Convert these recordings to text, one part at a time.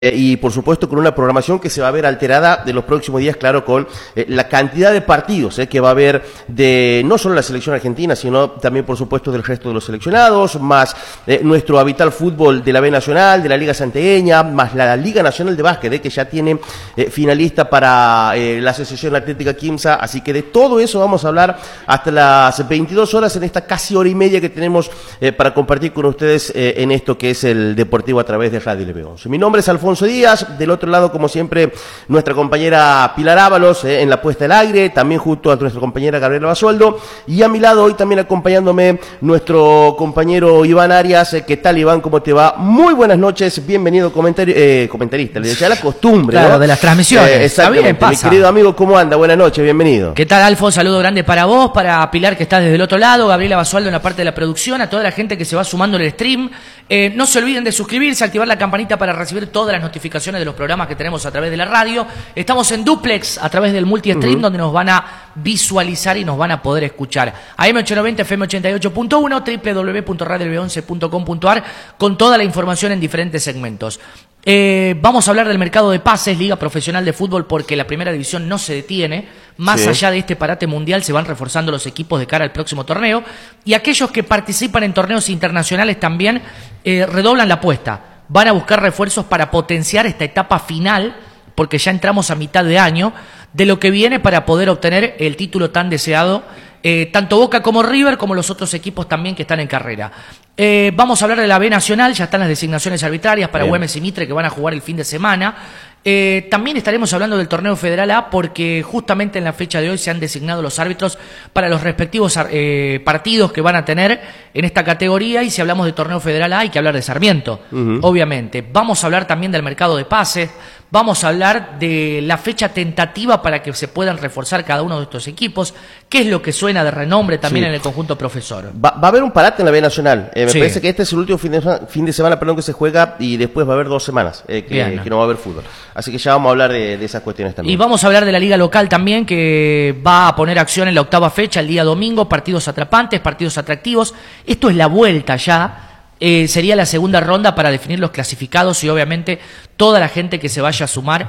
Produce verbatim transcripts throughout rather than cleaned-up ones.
Eh, y por supuesto con una programación que se va a ver alterada de los próximos días, claro, con eh, la cantidad de partidos eh, que va a haber de no solo la selección argentina, sino también por supuesto del resto de los seleccionados, más eh, nuestro habitual fútbol de la B Nacional, de la Liga Santiagueña, más la Liga Nacional de Básquet, eh, que ya tiene eh, finalista para eh, la Asociación Atlética Quimsa, así que de todo eso vamos a hablar hasta las veintidós horas en esta casi hora y media que tenemos eh, para compartir con ustedes eh, en esto que es el Deportivo a través de Radio L B once. Mi nombre es Alfonso Díaz, del otro lado, como siempre, nuestra compañera Pilar Ábalos eh, en la puesta al aire, también junto a nuestra compañera Gabriela Basualdo, y a mi lado hoy también acompañándome nuestro compañero Iván Arias. Eh, ¿Qué tal, Iván? ¿Cómo te va? Muy buenas noches, bienvenido comentari eh, comentarista, le decía la costumbre, claro, ¿no? de las transmisiones. Eh, exactamente. Bien, pasa. Mi querido amigo, ¿cómo anda? Buenas noches, bienvenido. ¿Qué tal, Alfonso? Saludo grande para vos, para Pilar, que está desde el otro lado, Gabriela Basualdo en la parte de la producción, a toda la gente que se va sumando en el stream. Eh, no se olviden de suscribirse, activar la campanita para recibir todas las notificaciones de los programas que tenemos a través de la radio. Estamos en duplex a través del multi-stream, uh-huh, donde nos van a visualizar y nos van a poder escuchar. A M ochocientos noventa, F M ochenta y ocho punto uno, doble u doble u doble u punto radio l b once punto com punto a r, con toda la información en diferentes segmentos. Eh, vamos a hablar del mercado de pases, Liga Profesional de Fútbol, porque la primera división no se detiene. Más sí. allá de este parate mundial, se van reforzando los equipos de cara al próximo torneo. Y aquellos que participan en torneos internacionales también eh, redoblan la apuesta. Van a buscar refuerzos para potenciar esta etapa final, porque ya entramos a mitad de año, de lo que viene para poder obtener el título tan deseado, eh, tanto Boca como River, como los otros equipos también que están en carrera. Eh, vamos a hablar de la B Nacional, ya están las designaciones arbitrarias para Bien. Güemes y Mitre, que van a jugar el fin de semana. Eh, también estaremos hablando del torneo Federal A, porque justamente en la fecha de hoy se han designado los árbitros para los respectivos eh, partidos que van a tener en esta categoría, y si hablamos de torneo Federal A hay que hablar de Sarmiento, uh-huh. obviamente. Vamos a hablar también del mercado de pases, vamos a hablar de la fecha tentativa para que se puedan reforzar cada uno de estos equipos, qué es lo que suena de renombre también sí. en el conjunto profesor. Va, va a haber un parate en la B Nacional, eh, me sí. parece que este es el último fin de, fin de semana perdón, que se juega, y después va a haber dos semanas eh, que, que no va a haber fútbol. Así que ya vamos a hablar de, de esas cuestiones también. Y vamos a hablar de la liga local también, que va a poner acción en la octava fecha, el día domingo, partidos atrapantes, partidos atractivos. Esto es la vuelta ya. Eh, sería la segunda ronda para definir los clasificados y obviamente toda la gente que se vaya a sumar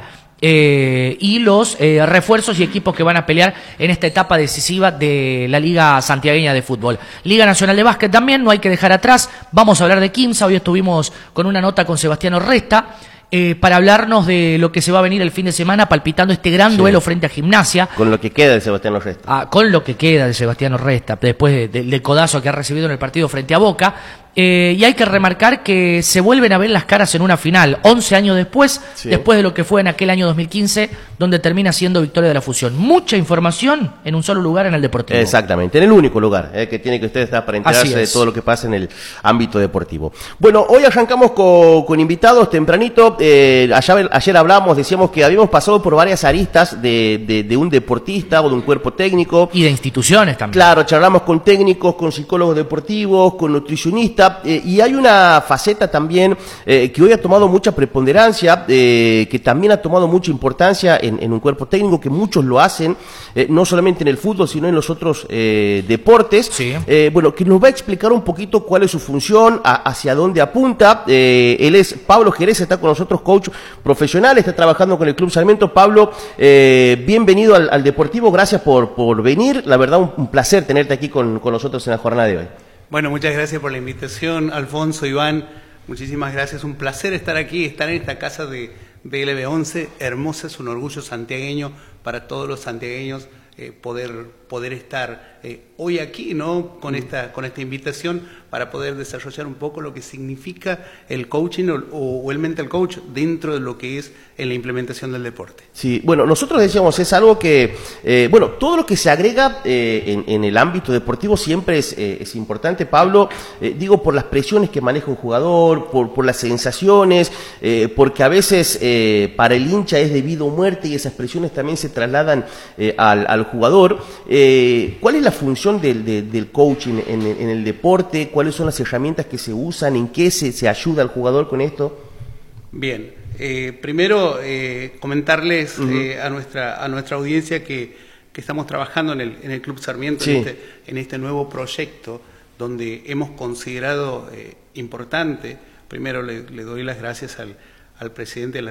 eh, y los eh, refuerzos y equipos que van a pelear en esta etapa decisiva de la Liga Santiagueña de Fútbol. Liga Nacional de Básquet también, no hay que dejar atrás. Vamos a hablar de Quimsa. Hoy estuvimos con una nota con Sebastián Resta eh, para hablarnos de lo que se va a venir el fin de semana, palpitando este gran sí. duelo frente a Gimnasia. Con lo que queda de Sebastián Resta. Ah, con lo que queda de Sebastián Resta, después de, de, del codazo que ha recibido en el partido frente a Boca. Eh, y hay que remarcar que se vuelven a ver las caras en una final, once años después, sí. después de lo que fue en aquel año dos mil quince, donde termina siendo victoria de la fusión. Mucha información en un solo lugar en el Deportivo. Exactamente, en el único lugar eh, que tiene que usted estar para enterarse de todo lo que pasa en el ámbito deportivo. Bueno, hoy arrancamos con, con invitados tempranito. Eh, ayer, ayer hablamos, decíamos que habíamos pasado por varias aristas de, de, de un deportista o de un cuerpo técnico. Y de instituciones también. Claro, charlamos con técnicos, con psicólogos deportivos, con nutricionistas. Eh, y hay una faceta también eh, que hoy ha tomado mucha preponderancia, eh, que también ha tomado mucha importancia en, en un cuerpo técnico, que muchos lo hacen, eh, no solamente en el fútbol, sino en los otros eh, deportes. Sí. Eh, bueno, que nos va a explicar un poquito cuál es su función, a, hacia dónde apunta. Eh, él es Pablo Jerez, está con nosotros, coach profesional, está trabajando con el Club Sarmiento. Pablo, eh, bienvenido al, al Deportivo, gracias por, por venir. La verdad, un, un placer tenerte aquí con, con nosotros en la jornada de hoy. Bueno, muchas gracias por la invitación, Alfonso, Iván, muchísimas gracias, un placer estar aquí, estar en esta casa de, de L B once, hermosa, es un orgullo santiagueño para todos los santiagueños eh, poder, poder estar eh, hoy aquí, ¿no? Con esta, con esta invitación para poder desarrollar un poco lo que significa el coaching o, o el mental coach dentro de lo que es en la implementación del deporte. Sí, bueno, nosotros decíamos, es algo que, eh, bueno, todo lo que se agrega eh, en, en el ámbito deportivo siempre es, eh, es importante, Pablo, eh, digo, por las presiones que maneja un jugador, por, por las sensaciones, eh, porque a veces eh, para el hincha es debido a muerte y esas presiones también se trasladan eh, al, al jugador. Eh, ¿Cuál es la función del, del, del coaching en, en el deporte? ¿Cuáles son las herramientas que se usan? ¿En qué se, se ayuda al jugador con esto? Bien, eh, primero eh, comentarles uh-huh. eh, a nuestra a nuestra audiencia que, que estamos trabajando en el, en el Club Sarmiento, sí. en, este, en este nuevo proyecto donde hemos considerado eh, importante, primero le, le doy las gracias al, al presidente de la